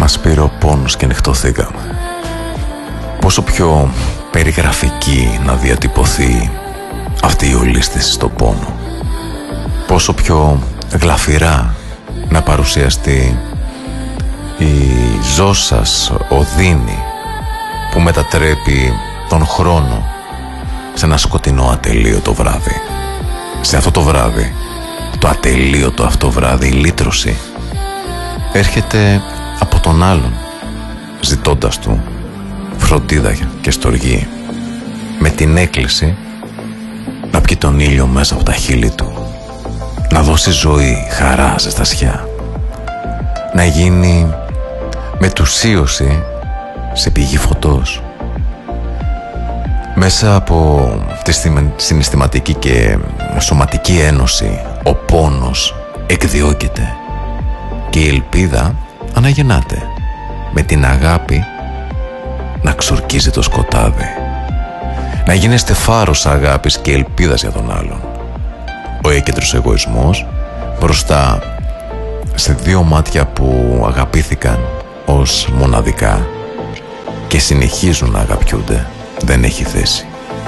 Μας πήρε ο πόνος και νυχτωθήκαμε. Πόσο πιο περιγραφική να διατυπωθεί αυτή η ολίσθηση στο πόνο. Πόσο πιο γλαφυρά να παρουσιαστεί η ζώσας οδύνη που μετατρέπει τον χρόνο σε ένα σκοτεινό ατελείωτο βράδυ. Σε αυτό το βράδυ, το ατελείωτο αυτό βράδυ, η λύτρωση έρχεται από τον άλλον, ζητώντας του φροντίδα και στοργή, με την έκκληση να πιει τον ήλιο μέσα από τα χείλη του, να δώσει ζωή, χαρά, ζεστασιά, να γίνει μετουσίωση σε πηγή φωτός. Μέσα από τη συναισθηματική και σωματική ένωση ο πόνος εκδιώκεται και η ελπίδα αναγεννάται, με την αγάπη να ξορκίζει το σκοτάδι, να γίνεστε φάρος αγάπης και ελπίδας για τον άλλον. Ο έκεντρος εγωισμός μπροστά σε δύο μάτια που αγαπήθηκαν ως μοναδικά και συνεχίζουν να αγαπιούνται δεν έχει θέση.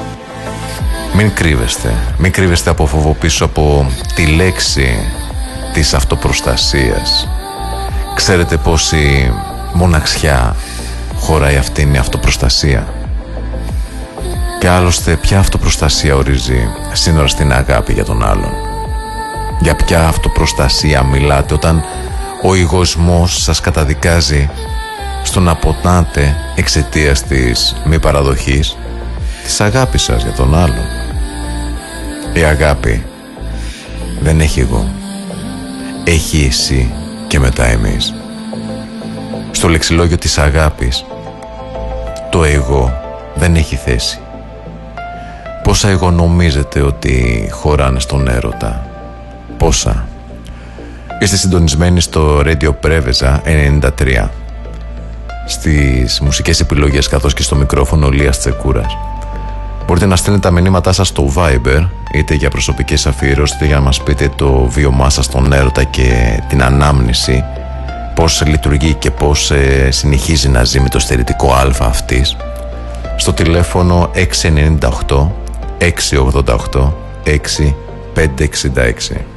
Μην κρύβεστε από φόβο πίσω από τη λέξη της αυτοπροστασίας. Ξέρετε πόση μοναξιά χωράει αυτήν η αυτοπροστασία. Και άλλωστε ποια αυτοπροστασία ορίζει σύνορα στην αγάπη για τον άλλον? Για ποια αυτοπροστασία μιλάτε όταν ο εγωισμός σας καταδικάζει στο να ποτάτε εξαιτίας της μη παραδοχής της αγάπης σας για τον άλλον? Η αγάπη δεν έχει εγώ. Έχει εσύ και μετά εμείς. Στο λεξιλόγιο της αγάπης το εγώ δεν έχει θέση. Πόσα εγώ νομίζετε ότι χωράνε στον έρωτα? Πόσα? Είστε συντονισμένοι στο Radio Preveza 93. Στις μουσικές επιλογές καθώς και στο μικρόφωνο Λίας Τσεκούρας. Μπορείτε να στέλνετε τα μηνύματά σας στο Viber, είτε για προσωπικές αφιερώσεις, είτε για να μας πείτε το βίωμά σας στον έρωτα και την ανάμνηση, πώς λειτουργεί και πώς συνεχίζει να ζει με το στερητικό α αυτής, στο τηλέφωνο 698 688 6566.